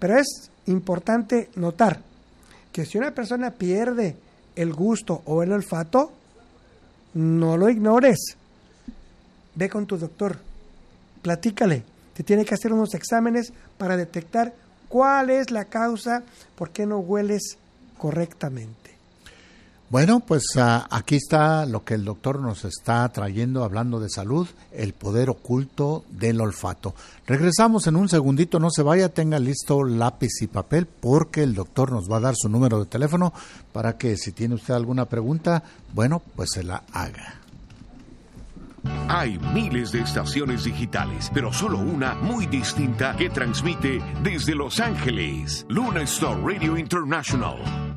Pero es importante notar que si una persona pierde el gusto o el olfato, no lo ignores. Ve con tu doctor, platícale. Te tiene que hacer unos exámenes para detectar cuál es la causa, por qué no hueles correctamente. Bueno, pues aquí está lo que el doctor nos está trayendo, hablando de salud, el poder oculto del olfato. Regresamos en un segundito, no se vaya, tenga listo lápiz y papel, porque el doctor nos va a dar su número de teléfono para que si tiene usted alguna pregunta, bueno, pues se la haga. Hay miles de estaciones digitales, pero solo una muy distinta que transmite desde Los Ángeles. Luna Star Radio International.